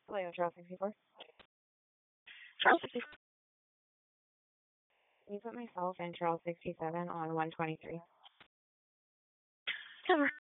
Hello, Trail 64. Trail 60. Can you put myself and Trail 67 on 123? Cover.